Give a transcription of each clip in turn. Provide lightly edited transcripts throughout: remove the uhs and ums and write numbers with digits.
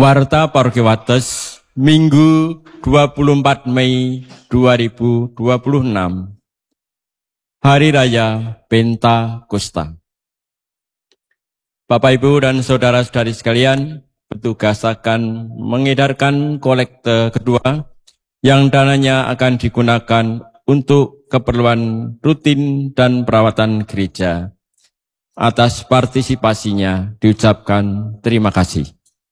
Warta Paroki Wates, Minggu 24 Mei 2026, Hari Raya Pentakosta. Bapak, Ibu, dan saudara-saudari sekalian, petugas akan mengedarkan kolekte kedua yang dananya akan digunakan untuk keperluan rutin dan perawatan gereja. Atas partisipasinya diucapkan terima kasih.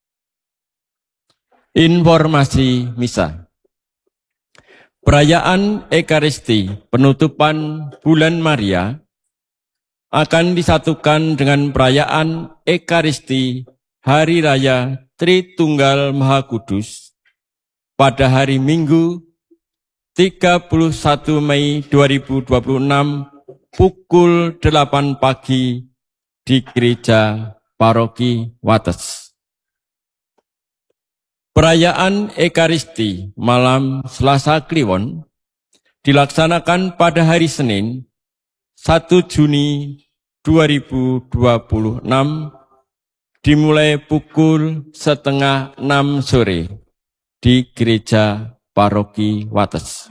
Informasi misa. Perayaan Ekaristi penutupan bulan Maria akan disatukan dengan perayaan Ekaristi Hari Raya Tritunggal Maha Kudus pada hari Minggu 31 Mei 2026 pukul 8 pagi di Gereja Paroki Wates. Perayaan Ekaristi malam Selasa Kliwon dilaksanakan pada hari Senin 1 Juni 2026 dimulai pukul 5:30 sore di Gereja Paroki Wates.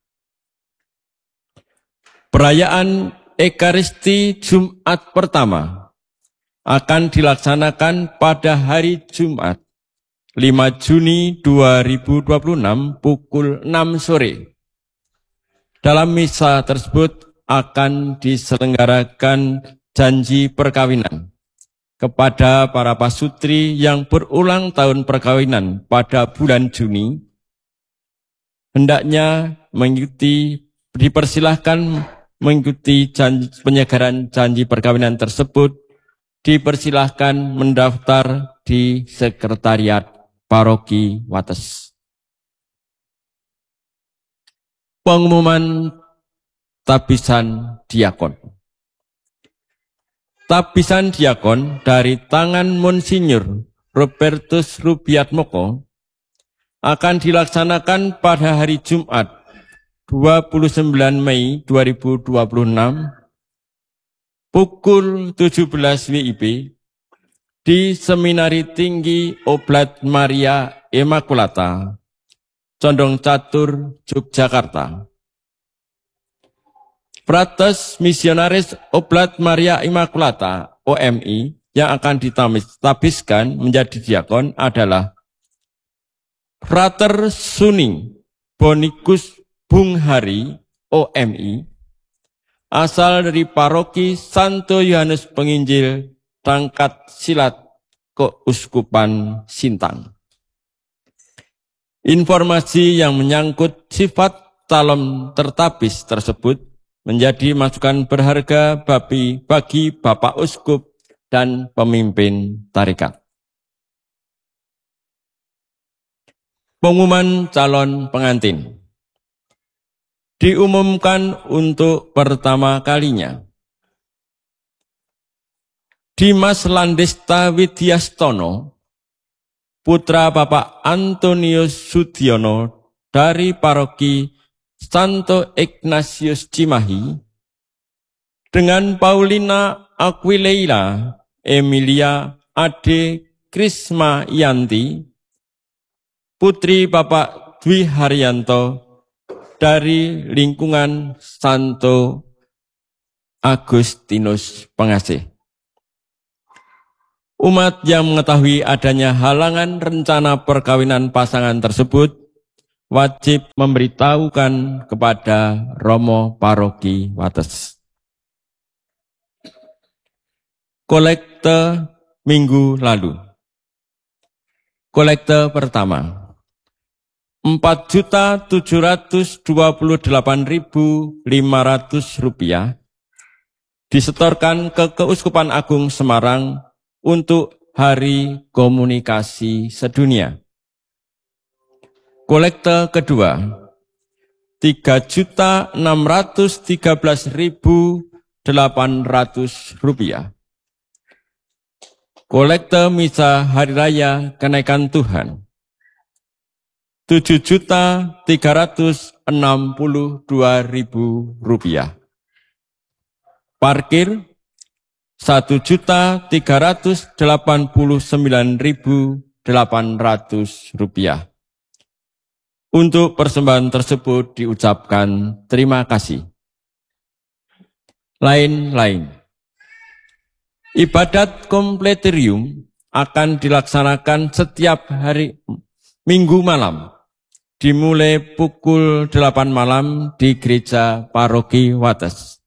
Perayaan Ekaristi Jumat pertama akan dilaksanakan pada hari Jumat 5 Juni 2026 pukul 6 sore. Dalam misa tersebut akan diselenggarakan janji perkawinan kepada para pasutri yang berulang tahun perkawinan pada bulan Juni. Hendaknya dipersilahkan mengikuti penyegaran janji perkawinan tersebut, dipersilahkan mendaftar di Sekretariat Paroki Wates. Pengumuman tabisan diakon. Tabisan diakon dari tangan Monsinyur Robertus Rubiatmoko akan dilaksanakan pada hari Jumat 29 Mei 2026 pukul 17 WIB di Seminari Tinggi Oblat Maria Immaculata, Condong Catur, Yogyakarta. Frates Missionaris Oblat Maria Immaculata, OMI, yang akan ditabiskan menjadi diakon adalah Frater Suning Bonikus Bung Hari, OMI, asal dari Paroki Santo Yohanes Penginjil Tangkat Silat Keuskupan Sintang. Informasi yang menyangkut sifat calon tertabis tersebut menjadi masukan berharga bagi Bapak Uskup dan pemimpin tarekat. Pengumuman calon pengantin diumumkan untuk pertama kalinya. Dimas Landesta Widyastono, putra Bapak Antonius Sudiono dari Paroki Santo Ignatius Cimahi, dengan Paulina Aquileila Emilia Ade Krisma Yanti, putri Bapak Dwi Haryanto dari lingkungan Santo Agustinus Pengasih. Umat yang mengetahui adanya halangan rencana perkawinan pasangan tersebut wajib memberitahukan kepada Romo Paroki Wates. Kolekte minggu lalu. Kolekte pertama, Rp4.728.500 disetorkan ke Keuskupan Agung Semarang untuk Hari Komunikasi Sedunia. Kolekte kedua, Rp3.613.800. Kolekte Misa Hari Raya Kenaikan Tuhan, Rp7.362.000. Parkir Rp1.389.200. rupiah. Untuk persembahan tersebut diucapkan terima kasih. Lain-lain. Ibadat kompleterium akan dilaksanakan setiap hari Minggu malam, dimulai pukul 8 malam di Gereja Paroki Wates.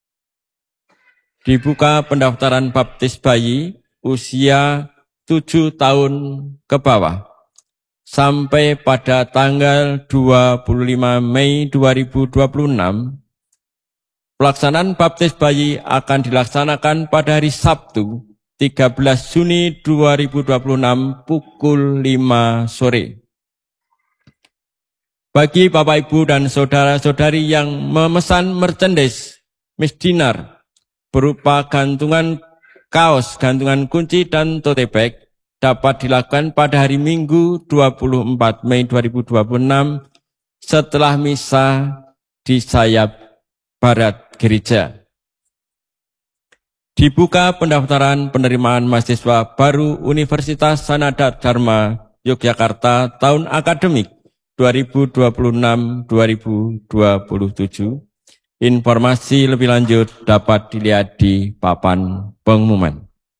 Dibuka pendaftaran baptis bayi usia 7 tahun ke bawah sampai pada tanggal 25 Mei 2026. Pelaksanaan baptis bayi akan dilaksanakan pada hari Sabtu 13 Juni 2026 pukul 5 sore. Bagi Bapak Ibu dan saudara-saudari yang memesan merchandise misdinar berupa gantungan kaos, gantungan kunci dan tote bag dapat dilakukan pada hari Minggu 24 Mei 2026 setelah misa di sayap barat gereja. Dibuka pendaftaran penerimaan mahasiswa baru Universitas Sanada Dharma Yogyakarta tahun akademik 2026-2027. Informasi lebih lanjut dapat dilihat di papan pengumuman.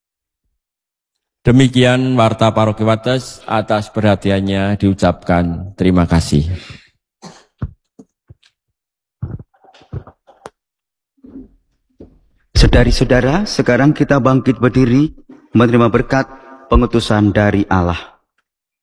Demikian Warta Paroki Wates, atas perhatiannya diucapkan terima kasih. Saudari-saudara, sekarang kita bangkit berdiri menerima berkat pengutusan dari Allah.